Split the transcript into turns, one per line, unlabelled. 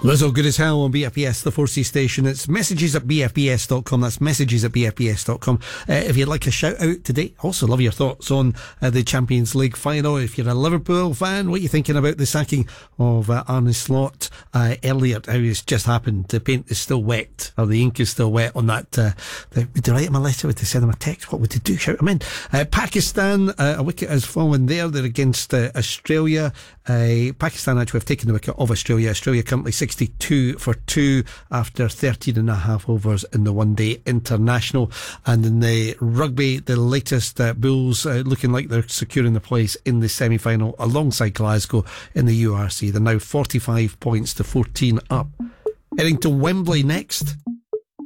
Lizzo, Good As Hell on BFBS, the 4C station. It's messages at BFBS.com. That's messages at BFBS.com. If you'd like a shout out today, also love your thoughts on the Champions League final. If you're a Liverpool fan, what are you thinking about the sacking of Arne Slot earlier? How it's just happened. The paint is still wet, or the ink is still wet on that. Would they write him a letter? Would they send him a text? What would they do? Shout him in. Pakistan, a wicket has fallen there. They're against Australia. Pakistan actually have taken the wicket of Australia. Australia currently 62 for 2 after 13 and a half overs in the one-day international. And in the rugby, the latest Bulls looking like they're securing the place in the semi-final alongside Glasgow in the URC. They're now 45 points to 14 up. Heading to Wembley next.